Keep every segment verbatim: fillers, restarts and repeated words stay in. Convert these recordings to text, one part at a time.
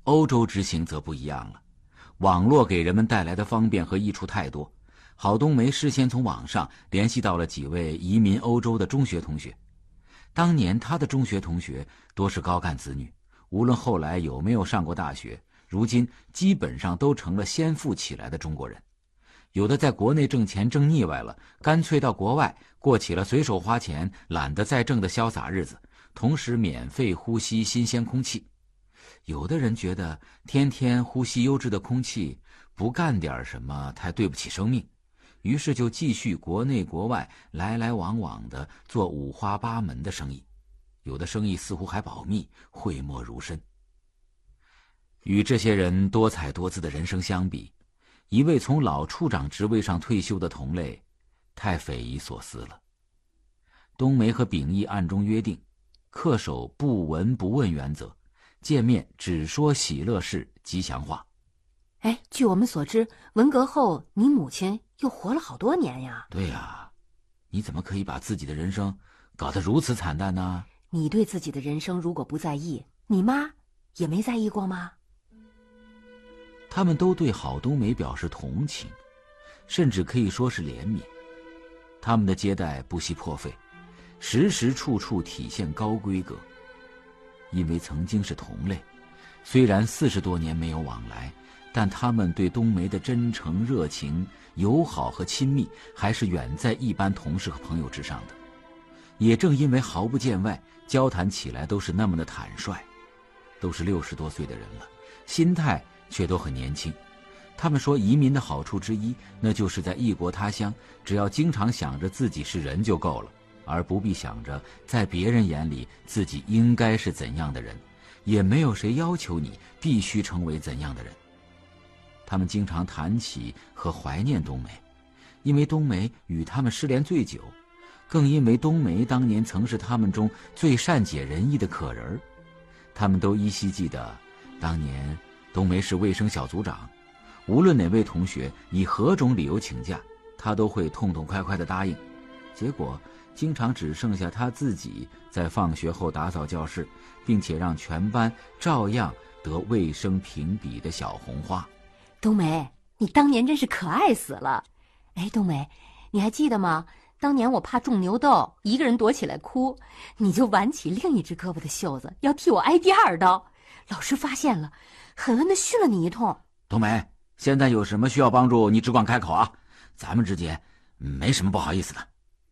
欧洲之行则不一样了，网络给人们带来的方便和益处太多。郝冬梅事先从网上联系到了几位移民欧洲的中学同学，当年他的中学同学多是高干子女，无论后来有没有上过大学，如今基本上都成了先富起来的中国人。有的在国内挣钱挣腻歪了，干脆到国外过起了随手花钱懒得再挣的潇洒日子，同时免费呼吸新鲜空气。有的人觉得天天呼吸优质的空气，不干点什么太对不起生命，于是就继续国内国外来来往往的做五花八门的生意，有的生意似乎还保密，讳莫如深。与这些人多彩多姿的人生相比，一位从老处长职位上退休的同类，太匪夷所思了。冬梅和秉义暗中约定，恪守不闻不问原则，见面只说喜乐事、吉祥话。 哎，据我们所知，文革后你母亲又活了好多年呀。 对呀，你怎么可以把自己的人生搞得如此惨淡呢？ 你对自己的人生如果不在意，你妈也没在意过吗？ 他们都对郝冬梅表示同情，甚至可以说是怜悯。他们的接待不惜破费，时时处处体现高规格。因为曾经是同类，虽然四十多年没有往来，但他们对冬梅的真诚、热情、友好和亲密，还是远在一般同事和朋友之上的。也正因为毫不见外，交谈起来都是那么的坦率。都是六十多岁的人了，心态却都很年轻。他们说移民的好处之一，那就是在异国他乡，只要经常想着自己是人就够了，而不必想着在别人眼里自己应该是怎样的人，也没有谁要求你必须成为怎样的人。他们经常谈起和怀念冬梅，因为冬梅与他们失联最久，更因为冬梅当年曾是他们中最善解人意的可人。他们都依稀记得，当年冬梅是卫生小组长，无论哪位同学以何种理由请假，他都会痛痛快快地答应。结果经常只剩下他自己在放学后打扫教室，并且让全班照样得卫生评比的小红花。 冬梅，你当年真是可爱死了。哎，冬梅，你还记得吗？当年我怕中牛痘，一个人躲起来哭，你就挽起另一只胳膊的袖子，要替我挨第二刀。老师发现了，狠狠地训了你一通。 冬梅，现在有什么需要帮助，你只管开口啊，咱们之间没什么不好意思的。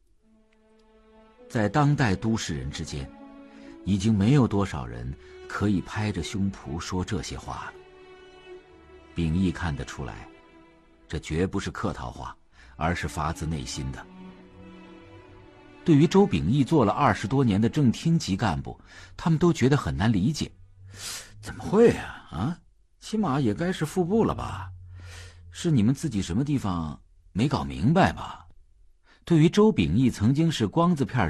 在当代都市人之间，已经没有多少人可以拍着胸脯说这些话了。秉义看得出来，这绝不是客套话，而是发自内心的。对于周秉义做了二十多年的正厅级干部，他们都觉得很难理解。怎么会啊？啊，起码也该是副部了吧？是你们自己什么地方没搞明白吧？对于周秉义曾经是光字片